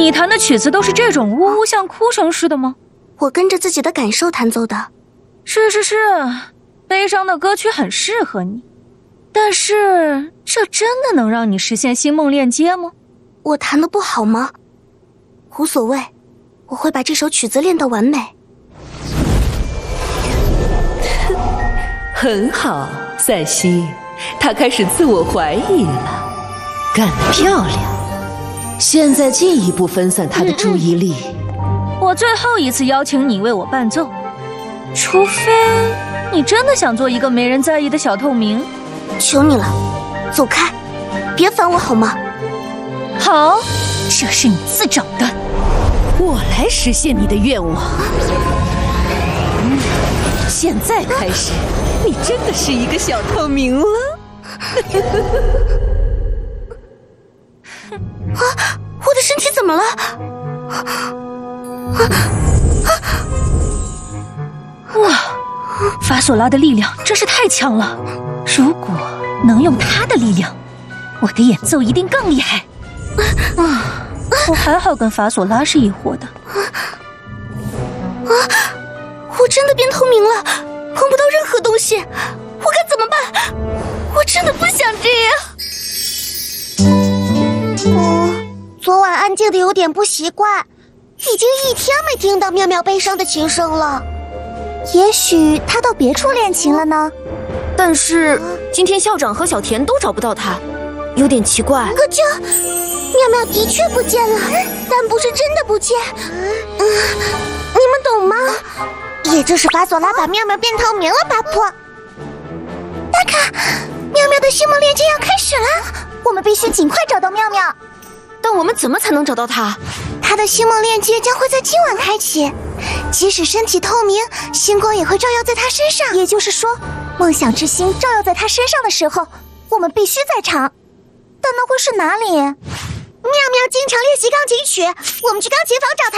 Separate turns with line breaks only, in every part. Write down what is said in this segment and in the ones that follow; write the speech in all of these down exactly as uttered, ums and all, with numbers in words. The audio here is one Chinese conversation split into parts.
你弹的曲子都是这种呜呜像哭声似的吗？
我跟着自己的感受弹奏的。
是是是，悲伤的歌曲很适合你，但是这真的能让你实现星梦链接吗？
我弹得不好吗？无所谓，我会把这首曲子练到完美。
很好，赛西，他开始自我怀疑了，干得漂亮。现在进一步分散他的注意力。
嗯嗯，我最后一次邀请你为我伴奏，除非你真的想做一个没人在意的小透明。
求你了，走开，别烦我好吗？
好，这是你自找的。
我来实现你的愿望。嗯，现在开始，你真的是一个小透明了。
啊！我的身体怎么了？
哇，法索拉的力量真是太强了！如果能用他的力量，我的演奏一定更厉害。啊，我还好跟法索拉是一伙的。
啊！我真的变透明了，碰不到任何东西，我该怎么办？我真的不想这样。嗯，昨晚安静的有点不习惯，已经一天没听到妙妙悲伤的琴声了。也许他到别处练琴了呢。
但是今天校长和小田都找不到他，有点奇怪。
可就妙妙的确不见了，但不是真的不见。嗯，你们懂吗？也就是法索拉把妙妙变透明了吧？婆，大卡，妙妙的星梦链接要开始了，我们必须尽快找到妙妙。
但我们怎么才能找到他？
他的星梦链接将会在今晚开启，即使身体透明，星光也会照耀在他身上。也就是说，梦想之星照耀在他身上的时候，我们必须在场。但那会是哪里？妙妙经常练习钢琴曲，我们去钢琴房找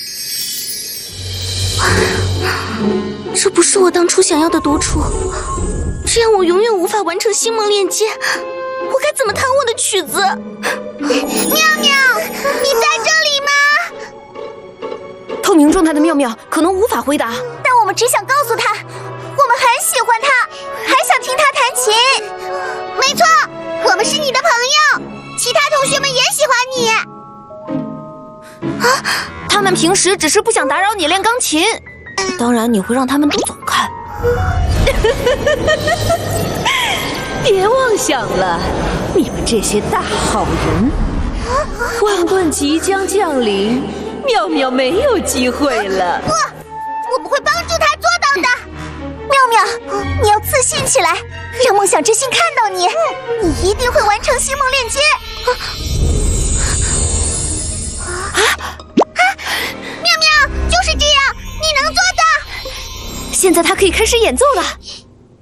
他。这不是我当初想要的独处，这样我永远无法完成星梦链接。我该怎么弹我的曲子？妙妙，你在这里吗？
透明状态的妙妙可能无法回答，
但我们只想告诉他，我们很喜欢他，还想听他弹琴。没错，我们是你的朋友，其他同学们也喜欢你。
啊，他们平时只是不想打扰你练钢琴，当然你会让他们都走开。
别妄想了，你们这些大好人，万棍即将降临，妙妙没有机会了。
不，我们会帮助他做到的。妙妙，你要自信起来，让梦想之星看到你，你一定会完成星梦链接。啊啊！妙妙，就是这样，你能做到。
现在他可以开始演奏了。